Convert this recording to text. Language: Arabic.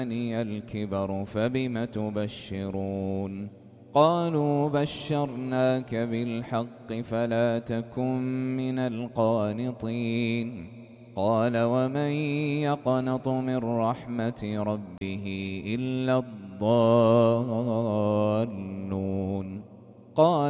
الكبر فبم تبشرون قالوا بشرناك بالحق فلا تكن من القانطين قال ومن يقنط من رحمة ربه إلا الضالون قال